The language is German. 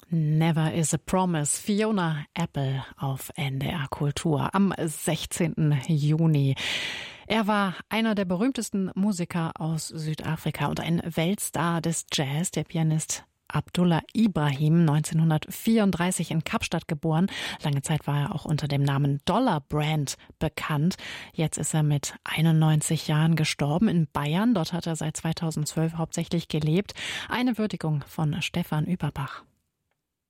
Never is a Promise. Fiona Apple auf NDR Kultur am 16. Juni. Er war einer der berühmtesten Musiker aus Südafrika und ein Weltstar des Jazz, der Pianist Abdullah Ibrahim, 1934 in Kapstadt geboren. Lange Zeit war er auch unter dem Namen Dollar Brand bekannt. Jetzt ist er mit 91 Jahren gestorben in Bayern. Dort hat er seit 2012 hauptsächlich gelebt. Eine Würdigung von Stefan Überbach.